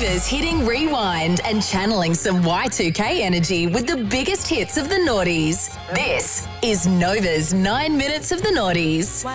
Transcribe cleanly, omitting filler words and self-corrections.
Nova's hitting rewind and channeling some Y2K energy with the biggest hits of the noughties. This is Nova's 9 Minutes of the Noughties.